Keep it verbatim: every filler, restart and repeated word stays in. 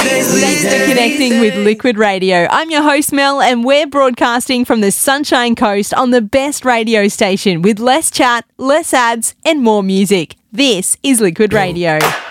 Thanks for connecting with Liquid Radio. I'm your host, Mel, and we're broadcasting from the Sunshine Coast on the best radio station with less chat, less ads, and more music. This is Liquid Radio.